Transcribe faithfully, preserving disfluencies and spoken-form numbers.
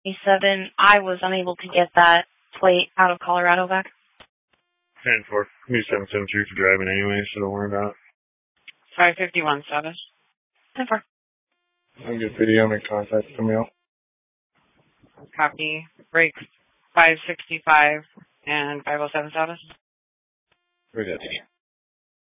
seven, I was unable to get that plate out of Colorado back. ten four. Me seven seven two for driving anyway, so don't worry about it. five fifty-one status. ten four. I'll get video, make contact with Camille. Copy. Break five sixty-five and five oh seven status. We're good.